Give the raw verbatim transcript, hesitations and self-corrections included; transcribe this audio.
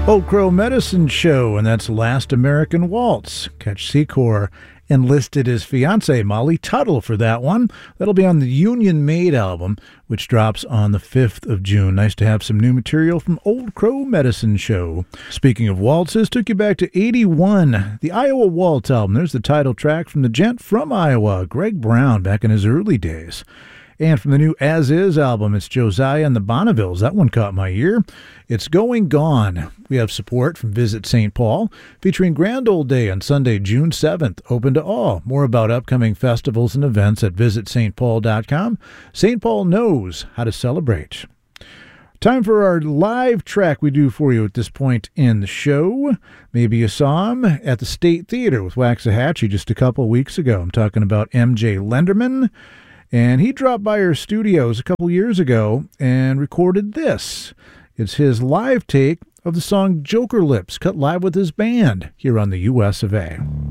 Old Crow Medicine Show, and that's Last American Waltz. Catch Secor enlisted his fiancée, Molly Tuttle, for that one. That'll be on the Union Made album, which drops on the fifth of June. Nice to have some new material from Old Crow Medicine Show. Speaking of waltzes, took you back to eighty-one. The Iowa Waltz album. There's the title track from the gent from Iowa, Greg Brown, back in his early days. And from the new As Is album, it's Josiah and the Bonnevilles. That one caught my ear. It's Going Gone. We have support from Visit Saint Paul, featuring Grand Old Day on Sunday, June seventh, open to all. More about upcoming festivals and events at visit st paul dot com. Saint Paul knows how to celebrate. Time for our live track we do for you at this point in the show. Maybe you saw him at the State Theater with Waxahachie just a couple weeks ago. I'm talking about M J Lenderman. And he dropped by our studios a couple years ago and recorded this. It's his live take of the song Joker Lips, cut live with his band here on the U S of A.